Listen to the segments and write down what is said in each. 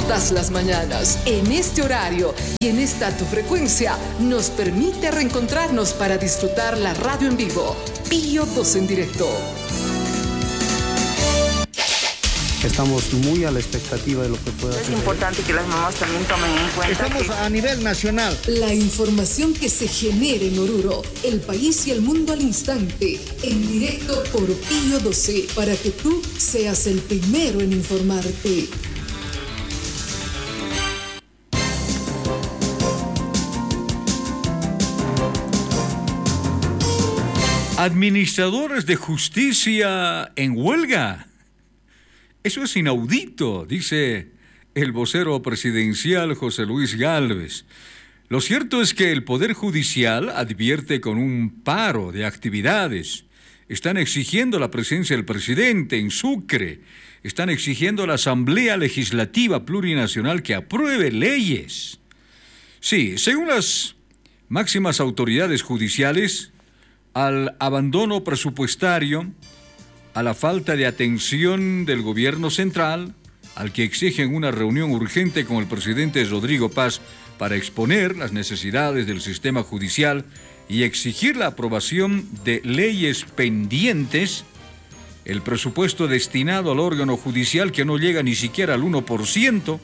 todas las mañanas, en este horario y en esta tu frecuencia, nos permite reencontrarnos para disfrutar la radio en vivo. Pío 12 en directo. Estamos muy a la expectativa de lo que pueda hacer. Es importante que las mamás también tomen en cuenta. Estamos a nivel nacional. La información que se genera en Oruro, el país y el mundo al instante, en directo por Pío 12, para que tú seas el primero en informarte. Administradores de justicia en huelga. Eso es inaudito, dice el vocero presidencial José Luis Gálvez. Lo cierto es que el Poder Judicial advierte con un paro de actividades. Están exigiendo la presencia del presidente en Sucre. Están exigiendo a la Asamblea Legislativa Plurinacional que apruebe leyes. Sí, según las máximas autoridades judiciales, al abandono presupuestario, a la falta de atención del gobierno central, al que exigen una reunión urgente con el presidente Rodrigo Paz para exponer las necesidades del sistema judicial y exigir la aprobación de leyes pendientes, el presupuesto destinado al órgano judicial, que no llega ni siquiera al 1%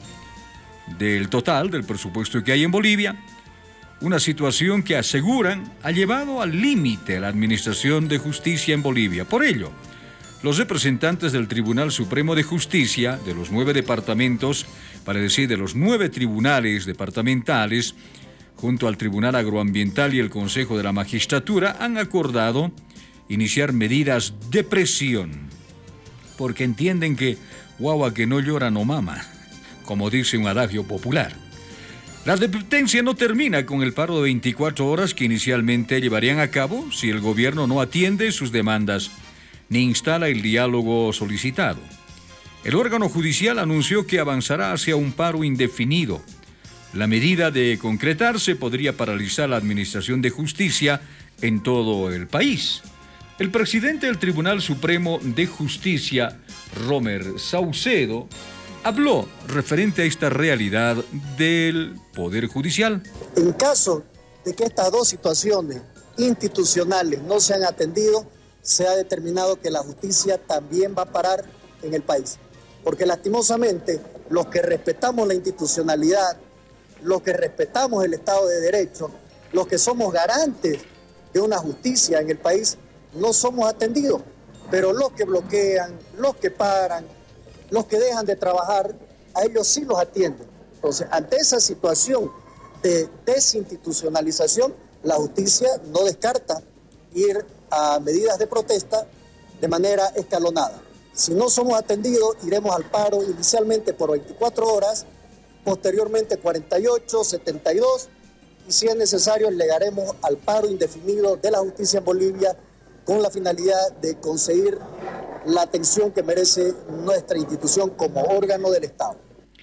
del total del presupuesto que hay en Bolivia, una situación que aseguran ha llevado al límite a la administración de justicia en Bolivia. Por ello, los representantes del Tribunal Supremo de Justicia, de los 9 departamentos, para decir de los 9 tribunales departamentales, junto al Tribunal Agroambiental y el Consejo de la Magistratura, han acordado iniciar medidas de presión, porque entienden que guagua que no llora no mama, como dice un adagio popular. La advertencia no termina con el paro de 24 horas que inicialmente llevarían a cabo si el gobierno no atiende sus demandas ni instala el diálogo solicitado. El órgano judicial anunció que avanzará hacia un paro indefinido. La medida, de concretarse, podría paralizar la administración de justicia en todo el país. El presidente del Tribunal Supremo de Justicia, Romer Saucedo, habló referente a esta realidad del Poder Judicial. En caso de que estas dos situaciones institucionales no se han atendido, se ha determinado que la justicia también va a parar en el país. Porque lastimosamente, los que respetamos la institucionalidad, los que respetamos el Estado de Derecho, los que somos garantes de una justicia en el país, no somos atendidos. Pero los que bloquean, los que paran, los que dejan de trabajar, a ellos sí los atienden. Entonces, ante esa situación de desinstitucionalización, la justicia no descarta ir a medidas de protesta de manera escalonada. Si no somos atendidos, iremos al paro inicialmente por 24 horas, posteriormente 48, 72, y si es necesario llegaremos al paro indefinido de la justicia en Bolivia con la finalidad de conseguir la atención que merece nuestra institución como órgano del Estado.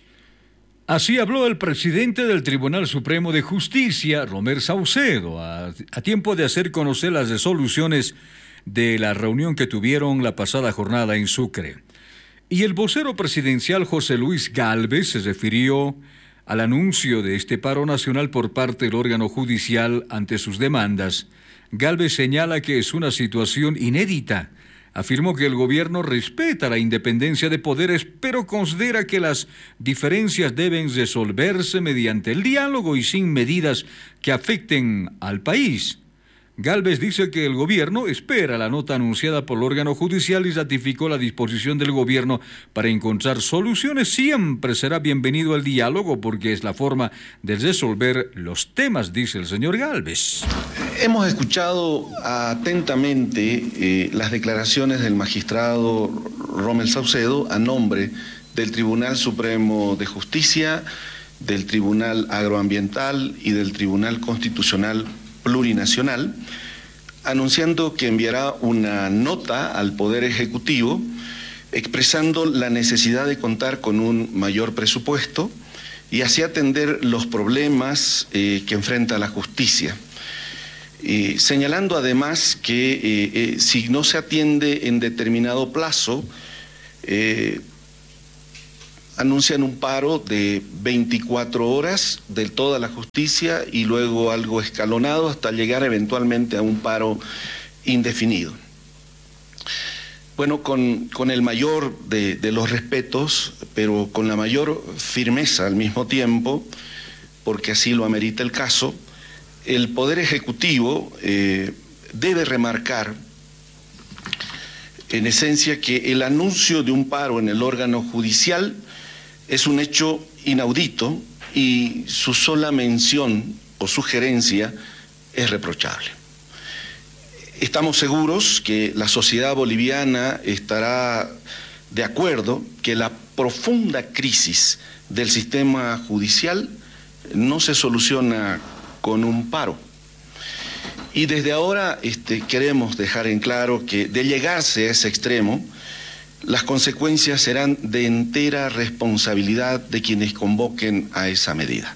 Así habló el presidente del Tribunal Supremo de Justicia, Romer Saucedo, a tiempo de hacer conocer las resoluciones de la reunión que tuvieron la pasada jornada en Sucre. Y el vocero presidencial José Luis Gálvez se refirió al anuncio de este paro nacional por parte del órgano judicial ante sus demandas. Gálvez señala que es una situación inédita. Afirmó que el gobierno respeta la independencia de poderes, pero considera que las diferencias deben resolverse mediante el diálogo y sin medidas que afecten al país. Gálvez dice que el gobierno espera la nota anunciada por el órgano judicial y ratificó la disposición del gobierno para encontrar soluciones. Siempre será bienvenido el diálogo porque es la forma de resolver los temas, dice el señor Gálvez. Hemos escuchado atentamente las declaraciones del magistrado Romer Saucedo a nombre del Tribunal Supremo de Justicia, del Tribunal Agroambiental y del Tribunal Constitucional Plurinacional, anunciando que enviará una nota al Poder Ejecutivo expresando la necesidad de contar con un mayor presupuesto y así atender los problemas que enfrenta la justicia. Señalando además que si no se atiende en determinado plazo, anuncian un paro de 24 horas de toda la justicia y luego algo escalonado hasta llegar eventualmente a un paro indefinido. Bueno, con el mayor de los respetos, pero con la mayor firmeza al mismo tiempo, porque así lo amerita el caso, el Poder Ejecutivo debe remarcar, en esencia, que el anuncio de un paro en el órgano judicial es un hecho inaudito y su sola mención o sugerencia es reprochable. Estamos seguros que la sociedad boliviana estará de acuerdo que la profunda crisis del sistema judicial no se soluciona con un paro. Y desde ahora queremos dejar en claro que de llegarse a ese extremo, las consecuencias serán de entera responsabilidad de quienes convoquen a esa medida.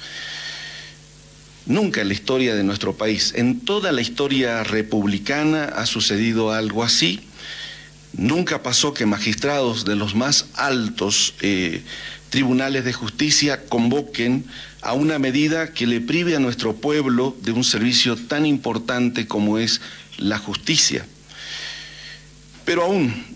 Nunca en la historia de nuestro país, en toda la historia republicana, ha sucedido algo así. Nunca pasó que magistrados de los más altos tribunales de justicia convoquen a una medida que le prive a nuestro pueblo de un servicio tan importante como es la justicia. Pero aún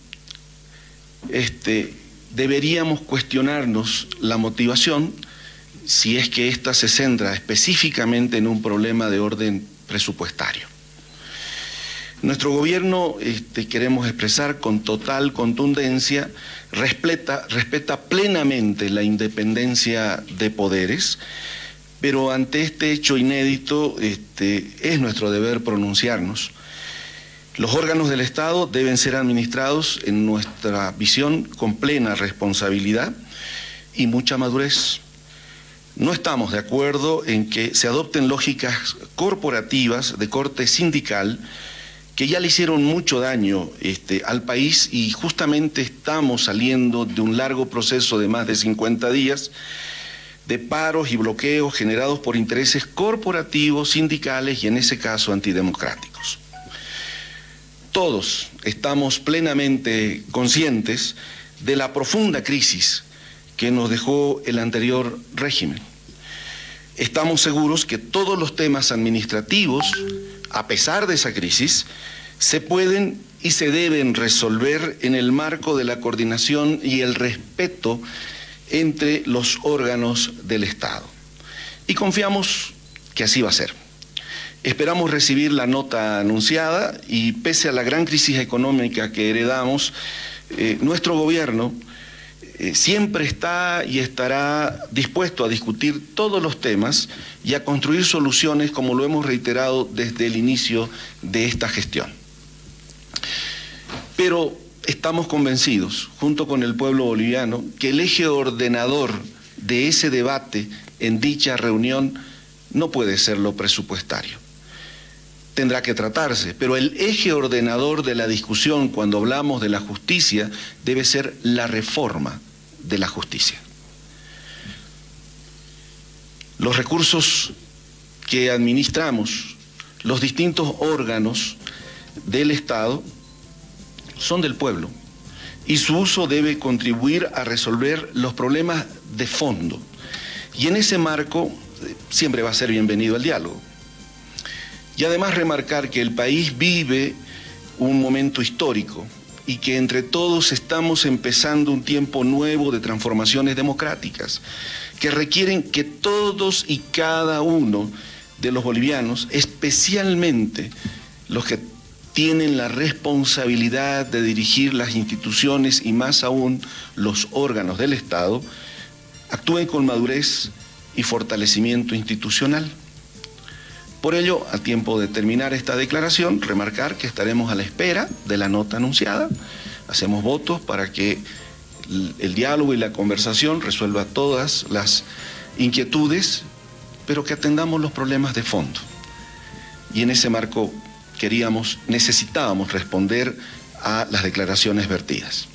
deberíamos cuestionarnos la motivación, si es que ésta se centra específicamente en un problema de orden presupuestario. Nuestro gobierno, queremos expresar con total contundencia, respeta plenamente la independencia de poderes, pero ante este hecho inédito es nuestro deber pronunciarnos. Los órganos del Estado deben ser administrados, en nuestra visión, con plena responsabilidad y mucha madurez. No estamos de acuerdo en que se adopten lógicas corporativas de corte sindical que ya le hicieron mucho daño al país, y justamente estamos saliendo de un largo proceso de más de 50 días de paros y bloqueos generados por intereses corporativos, sindicales y en ese caso antidemocráticos. Todos estamos plenamente conscientes de la profunda crisis que nos dejó el anterior régimen. Estamos seguros que todos los temas administrativos, a pesar de esa crisis, se pueden y se deben resolver en el marco de la coordinación y el respeto entre los órganos del Estado. Y confiamos que así va a ser. Esperamos recibir la nota anunciada y, pese a la gran crisis económica que heredamos, nuestro gobierno siempre está y estará dispuesto a discutir todos los temas y a construir soluciones, como lo hemos reiterado desde el inicio de esta gestión. Pero estamos convencidos, junto con el pueblo boliviano, que el eje ordenador de ese debate en dicha reunión no puede ser lo presupuestario. Tendrá que tratarse, pero el eje ordenador de la discusión cuando hablamos de la justicia debe ser la reforma de la justicia. Los recursos que administramos, los distintos órganos del Estado, son del pueblo y su uso debe contribuir a resolver los problemas de fondo. Y en ese marco siempre va a ser bienvenido el diálogo. Y además remarcar que el país vive un momento histórico y que entre todos estamos empezando un tiempo nuevo de transformaciones democráticas que requieren que todos y cada uno de los bolivianos, especialmente los que tienen la responsabilidad de dirigir las instituciones y más aún los órganos del Estado, actúen con madurez y fortalecimiento institucional. Por ello, a tiempo de terminar esta declaración, remarcar que estaremos a la espera de la nota anunciada. Hacemos votos para que el diálogo y la conversación resuelva todas las inquietudes, pero que atendamos los problemas de fondo. Y en ese marco necesitábamos responder a las declaraciones vertidas.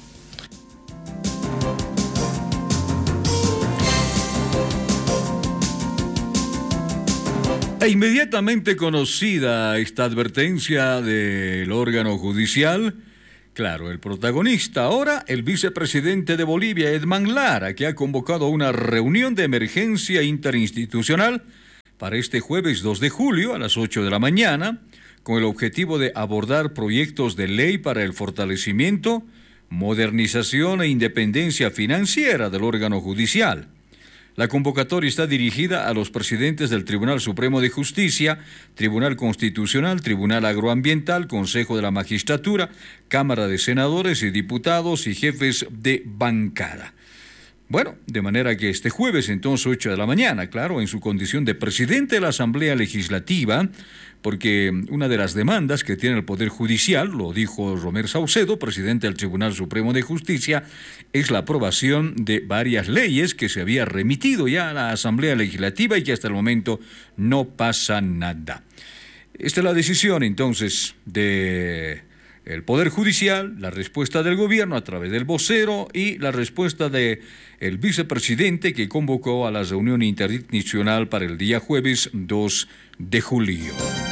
E inmediatamente conocida esta advertencia del órgano judicial, Claro, el protagonista ahora, el vicepresidente de Bolivia, Edman Lara, que ha convocado una reunión de emergencia interinstitucional para este jueves 2 de julio a las 8 de la mañana, con el objetivo de abordar proyectos de ley para el fortalecimiento, modernización e independencia financiera del órgano judicial. La convocatoria está dirigida a los presidentes del Tribunal Supremo de Justicia, Tribunal Constitucional, Tribunal Agroambiental, Consejo de la Magistratura, Cámara de Senadores y Diputados y jefes de bancada. Bueno, de manera que este jueves, entonces, 8 de la mañana, claro, en su condición de presidente de la Asamblea Legislativa, porque una de las demandas que tiene el Poder Judicial, lo dijo Rommel Saucedo, presidente del Tribunal Supremo de Justicia, es la aprobación de varias leyes que se había remitido ya a la Asamblea Legislativa y que hasta el momento no pasa nada. Esta es la decisión, entonces, de el Poder Judicial, la respuesta del gobierno a través del vocero y la respuesta del vicepresidente que convocó a la reunión interinstitucional para el día jueves 2 de julio.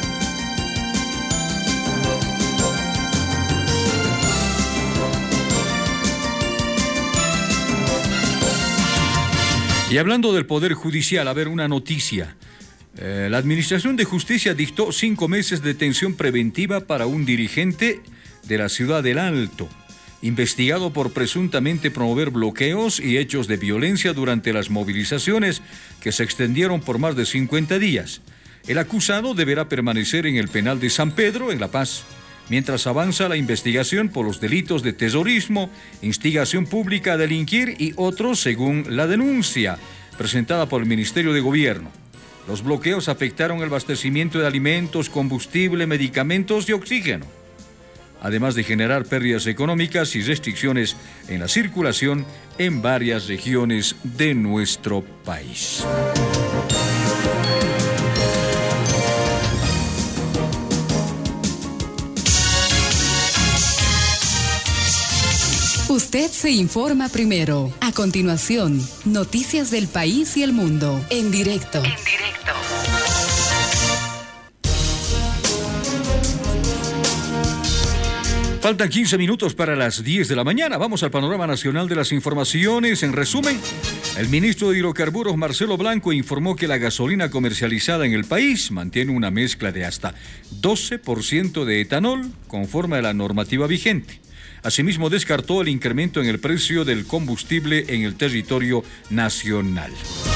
Y hablando del Poder Judicial, a ver, una noticia. La Administración de Justicia dictó 5 meses de detención preventiva para un dirigente de la ciudad del Alto, investigado por presuntamente promover bloqueos y hechos de violencia durante las movilizaciones que se extendieron por más de 50 días. El acusado deberá permanecer en el penal de San Pedro, en La Paz, mientras avanza la investigación por los delitos de terrorismo, instigación pública a delinquir y otros según la denuncia presentada por el Ministerio de Gobierno. Los bloqueos afectaron el abastecimiento de alimentos, combustible, medicamentos y oxígeno, además de generar pérdidas económicas y restricciones en la circulación en varias regiones de nuestro país. Usted se informa primero. A continuación, noticias del país y el mundo en directo. Faltan 15 minutos para las 10 de la mañana. Vamos al panorama nacional de las informaciones. En resumen, el ministro de Hidrocarburos, Marcelo Blanco, informó que la gasolina comercializada en el país mantiene una mezcla de hasta 12% de etanol, conforme a la normativa vigente. Asimismo, descartó el incremento en el precio del combustible en el territorio nacional.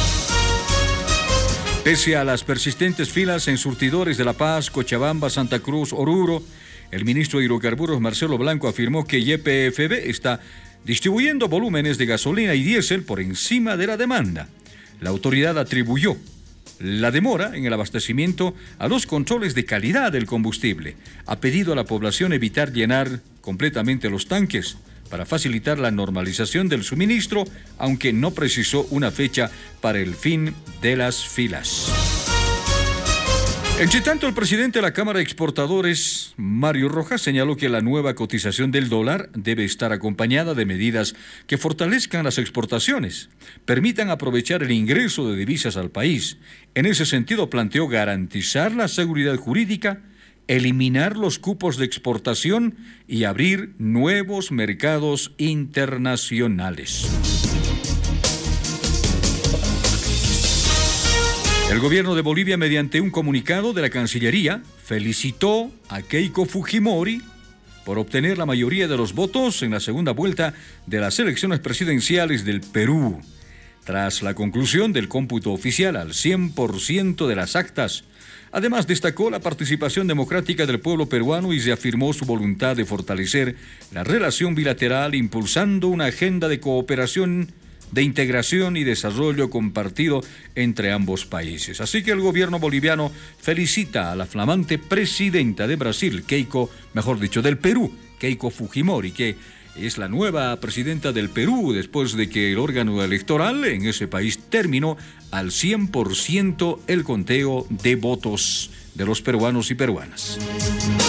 Pese a las persistentes filas en surtidores de La Paz, Cochabamba, Santa Cruz, Oruro, el ministro de Hidrocarburos, Marcelo Blanco, afirmó que YPFB está distribuyendo volúmenes de gasolina y diésel por encima de la demanda. La autoridad atribuyó la demora en el abastecimiento a los controles de calidad del combustible. Ha pedido a la población evitar llenar completamente los tanques para facilitar la normalización del suministro, aunque no precisó una fecha para el fin de las filas. Entre tanto, el presidente de la Cámara de Exportadores, Mario Rojas, señaló que la nueva cotización del dólar debe estar acompañada de medidas que fortalezcan las exportaciones, permitan aprovechar el ingreso de divisas al país. En ese sentido, planteó garantizar la seguridad jurídica, eliminar los cupos de exportación y abrir nuevos mercados internacionales. El gobierno de Bolivia, mediante un comunicado de la Cancillería, felicitó a Keiko Fujimori por obtener la mayoría de los votos en la segunda vuelta de las elecciones presidenciales del Perú. Tras la conclusión del cómputo oficial al 100% de las actas, además destacó la participación democrática del pueblo peruano y reafirmó su voluntad de fortalecer la relación bilateral, impulsando una agenda de cooperación, de integración y desarrollo compartido entre ambos países. Así que el gobierno boliviano felicita a la flamante presidenta de Brasil, del Perú, Keiko Fujimori, que es la nueva presidenta del Perú después de que el órgano electoral en ese país terminó al 100% el conteo de votos de los peruanos y peruanas.